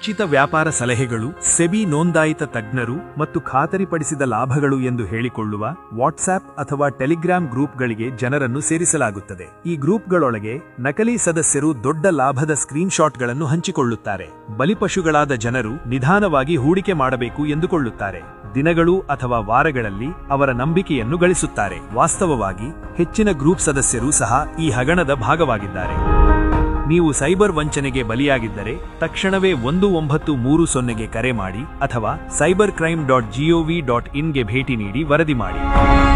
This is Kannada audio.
ಉಚಿತ ವ್ಯಾಪಾರ ಸಲಹೆಗಳು, ಸೆಬಿ ನೋಂದಾಯಿತ ತಜ್ಞರು ಮತ್ತು ಖಾತರಿಪಡಿಸಿದ ಲಾಭಗಳು ಎಂದು ಹೇಳಿಕೊಳ್ಳುವ ವಾಟ್ಸ್ಆಪ್ ಅಥವಾ ಟೆಲಿಗ್ರಾಂ ಗ್ರೂಪ್ಗಳಿಗೆ ಜನರನ್ನು ಸೇರಿಸಲಾಗುತ್ತದೆ. ಈ ಗ್ರೂಪ್ಗಳೊಳಗೆ ನಕಲಿ ಸದಸ್ಯರು ದೊಡ್ಡ ಲಾಭದ ಸ್ಕ್ರೀನ್ಶಾಟ್ಗಳನ್ನು ಹಂಚಿಕೊಳ್ಳುತ್ತಾರೆ. ಬಲಿಪಶುಗಳಾದ ಜನರು ನಿಧಾನವಾಗಿ ಹೂಡಿಕೆ ಮಾಡಬೇಕು ಎಂದುಕೊಳ್ಳುತ್ತಾರೆ. ದಿನಗಳು ಅಥವಾ ವಾರಗಳಲ್ಲಿ ಅವರ ನಂಬಿಕೆಯನ್ನು ಗಳಿಸುತ್ತಾರೆ. ವಾಸ್ತವವಾಗಿ ಹೆಚ್ಚಿನ ಗ್ರೂಪ್ ಸದಸ್ಯರು ಸಹ ಈ ಹಗರಣದ ಭಾಗವಾಗಿದ್ದಾರೆ. ನೀವು ಸೈಬರ್ ವಂಚನೆಗೆ ಬಲಿಯಾಗಿದ್ದರೆ ತಕ್ಷಣವೇ 1930ಗೆ ಕರೆ ಮಾಡಿ ಅಥವಾ cybercrime.gov.in ಗೆ ಭೇಟಿ ನೀಡಿ ವರದಿ ಮಾಡಿ.